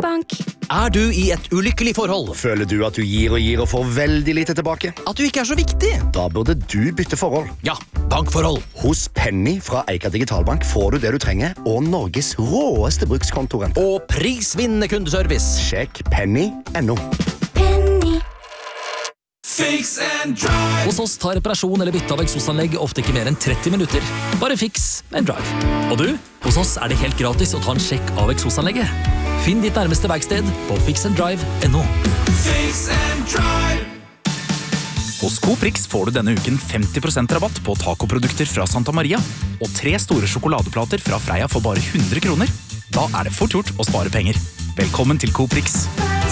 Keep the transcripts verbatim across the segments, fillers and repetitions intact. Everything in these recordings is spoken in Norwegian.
Sparebank. Er du i et ulykkelig forhold? Føler du at du gir og gir og får veldig lite tilbake? At du ikke er så viktig? Da burde du bytte forhold. Ja, bankforhold. Hos Penny fra Eika Digitalbank får du det du trenger, og Norges råeste brukskontorent. Og prisvinnende kundeservice. Sjekk penny punktum no. Penny. Fix and drive. Hos oss tar reparasjon eller bytte av eksosanlegg ofte ikke mer enn tretti minutter. Bare fiks and drive. Og du? Hos oss er det helt gratis å ta en sjekk av eksosanlegget. Finn ditt nærmeste verksted på fix and drive punktum no. Fix and drive. Hos Coprix får du denne uken femti prosent rabatt på tacoprodukter fra Santa Maria og tre store sjokoladeplater fra Freia for bare hundre kroner. Da er det fort gjort å spare penger. Velkommen til Coprix.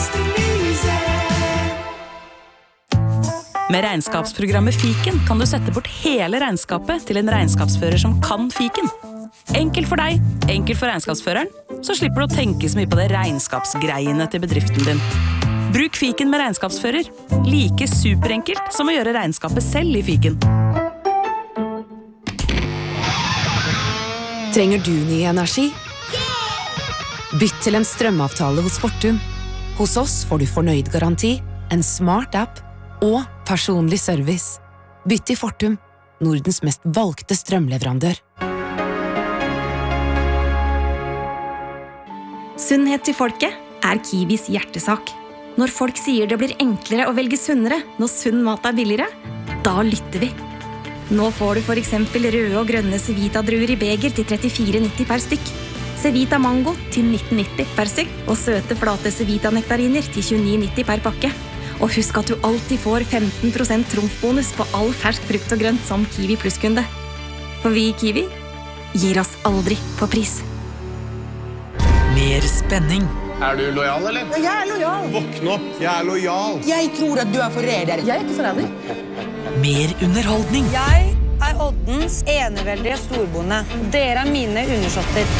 Med regnskapsprogrammet Fiken kan du sette bort hele regnskapet til en regnskapsfører som kan Fiken. Enkelt for deg, enkelt for regnskapsføreren, så slipper du å tenke så mye på det regnskapsgreiene til bedriften din. Bruk Fiken med regnskapsfører. Like superenkelt som å gjøre regnskapet selv i Fiken. Trenger du ny energi? Bytt til en strømavtale hos Fortum. Hos oss får du fornøyd garanti, en smart app og personlig service. Bytt til Fortum, Nordens mest valgte strømleverandør. Sunnhet til folket er Kiwis hjertesak. Når folk sier det blir enklere å velge sunnere når sunn mat er billigere, da lytter vi. Nå får du for eksempel røde og grønne Cevita-druer i beger til trettifire nitti per stykk. Cevita Mango til nitten nitti per stykk, og søte flate Cevita-nektariner til tjueni nitti per pakke. Og husk at du alltid får femten prosent trumfbonus på all fersk frukt og grønt som Kiwi Plus-kunde. For vi i Kiwi gir oss aldri på pris. Mer spenning. Er du lojal, eller? Ja, jeg er lojal. Våkn opp, jeg er lojal. Jeg tror at du er forræder. Jeg er ikke forræder. Mer underholdning. Jeg er Oddens eneveldige storbonde. Dere er mine undersåtter.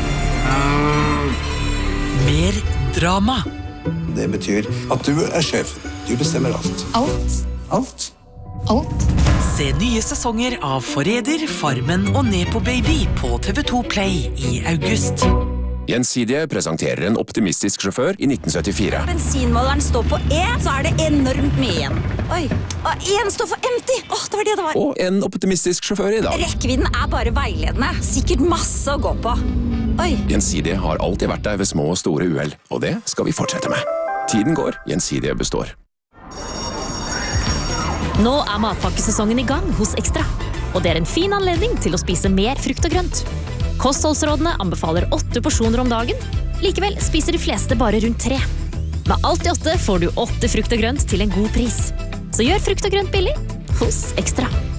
Mer drama. Det betyr at du er sjef. Du bestemmer alt. Alt. Alt. Alt. Se nye sesonger av Forræder, Farmen og Nepo Baby på T V to Play i august. Gjensidige presenterer en optimistisk sjåfør i nitten syttifire. Bensinmåleren står på E, så er det enormt mye igjen. Oi, og en står for empty. Åh, det var det det var. Og en optimistisk sjåfør i dag. Rekkevidden er bare veiledende. Sikkert masse å gå på. Oi. Gjensidige har alltid vært der ved små og store uhell, og det skal vi fortsette med. Tiden går, Gjensidige består. Nå er matpakkesesongen i gang hos Ekstra, og det er en fin anledning til å spise mer frukt og grønt. Kostholdsrådene anbefaler åtte porsjoner om dagen. Likevel spiser de fleste bare rundt tre. Med alt i åtte får du åtte frukt og grønt til en god pris. Så gjør frukt og grønt billig hos Ekstra.